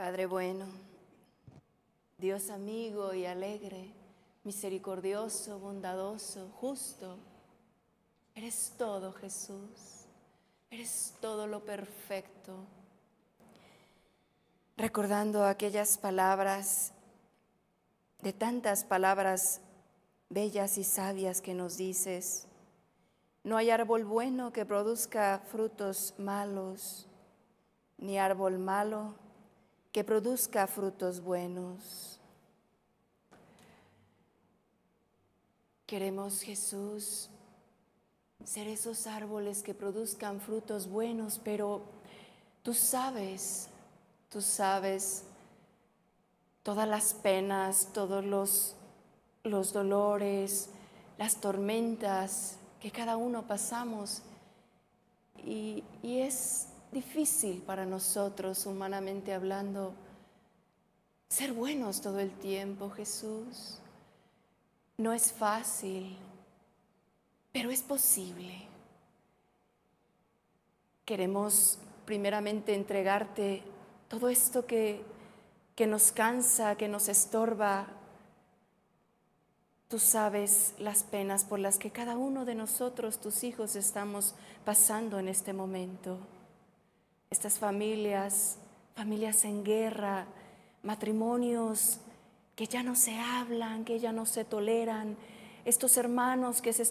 Padre bueno, Dios amigo y alegre, misericordioso, bondadoso, justo, eres todo, Jesús, eres todo lo perfecto. Recordando aquellas palabras, de tantas palabras bellas y sabias que nos dices, no hay árbol bueno que produzca frutos malos, ni árbol malo que produzca frutos buenos. Queremos, Jesús, ser esos árboles que produzcan frutos buenos, pero tú sabes todas las penas, todos los dolores, las tormentas que cada uno pasamos y es difícil para nosotros, humanamente hablando, ser buenos todo el tiempo, Jesús. No es fácil, pero es posible. Queremos primeramente entregarte todo esto que nos cansa, que nos estorba. Tú sabes las penas por las que cada uno de nosotros, tus hijos, estamos pasando en este momento. Estas familias en guerra, matrimonios que ya no se hablan, que ya no se toleran, estos hermanos que se